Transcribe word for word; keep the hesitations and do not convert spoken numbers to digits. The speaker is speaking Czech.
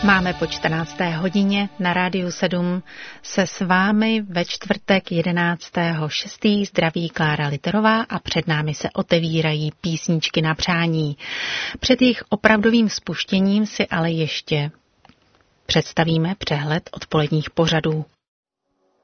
Máme po čtrnácté hodině, na Rádiu sedm se s vámi ve čtvrtek jedenáctého šestého zdraví Klára Literová a před námi se otevírají písničky na přání. Před jejich opravdovým spuštěním si ale ještě představíme přehled odpoledních pořadů.